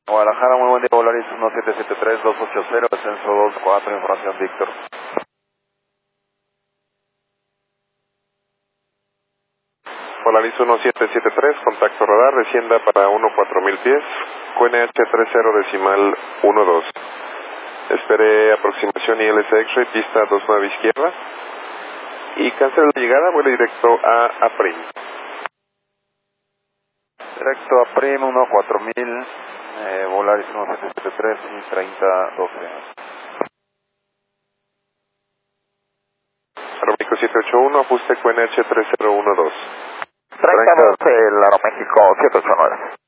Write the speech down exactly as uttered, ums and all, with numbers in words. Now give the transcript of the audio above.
Guadalajara, muy buen día, Volaris uno siete siete tres dos ocho cero, descenso dos cuatro, información Víctor. Volaris uno siete siete tres, contacto radar, descienda para uno cuatro mil pies, Q N H tres cero decimal uno dos. Espere aproximación I L S X-ray, pista dos nueve izquierda, y cancela la llegada, vuelo directo a APRIM. Directo a Prim uno cuatro mil, eh, Volaris uno siete siete tres y treinta doce. Aeroméxico siete ocho uno, ajuste Q N H tres cero uno dos. treinta doce, el Aeroméxico siete ocho nueve.